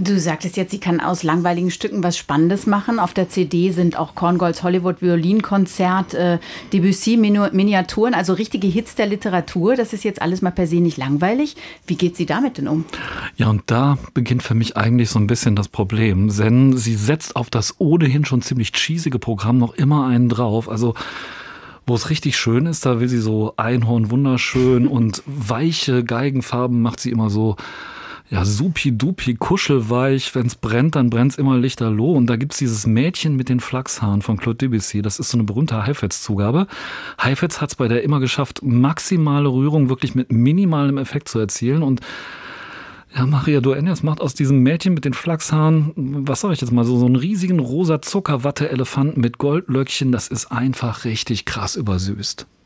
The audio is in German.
Du sagtest jetzt, sie kann aus langweiligen Stücken was Spannendes machen. Auf der CD sind auch Korngolds Hollywood-Violinkonzert, Debussy-Miniaturen, also richtige Hits der Literatur. Das ist jetzt alles mal per se nicht langweilig. Wie geht sie damit denn um? Ja, und da beginnt für mich eigentlich so ein bisschen das Problem. Denn sie setzt auf das ohnehin schon ziemlich cheesige Programm noch immer einen drauf. Also wo es richtig schön ist, da will sie so Einhorn wunderschön und weiche Geigenfarben macht sie immer so, ja, supi-dupi, kuschelweich. Wenn's brennt, dann brennt's immer lichterloh. Und da gibt's dieses Mädchen mit den Flachshaaren von Claude Debussy. Das ist so eine berühmte Heifetz-Zugabe. Heifetz hat's bei der immer geschafft, maximale Rührung wirklich mit minimalem Effekt zu erzielen. Und ja, Maria Dueñas macht aus diesem Mädchen mit den Flachshaaren, was sag ich jetzt mal, so einen riesigen rosa Zuckerwatte-Elefanten mit Goldlöckchen. Das ist einfach richtig krass übersüßt.